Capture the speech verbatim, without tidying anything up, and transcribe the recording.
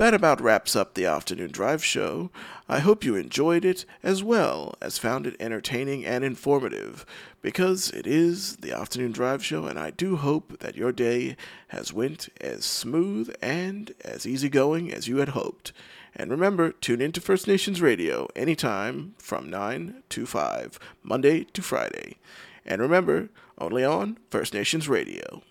that about wraps up the Afternoon Drive show. I hope you enjoyed it as well as found it entertaining and informative, because it is the Afternoon Drive show, and I do hope that your day has went as smooth and as easygoing as you had hoped. And remember, tune in to First Nations Radio anytime from nine to five, Monday to Friday. And remember, only on First Nations Radio.